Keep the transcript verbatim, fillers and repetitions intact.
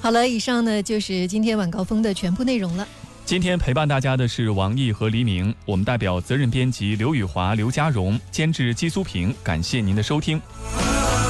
好了，以上呢就是今天晚高峰的全部内容了。 今天陪伴大家的是王毅和黎明，我们代表责任编辑刘宇华、刘家荣，监制姬苏平，感谢您的收听。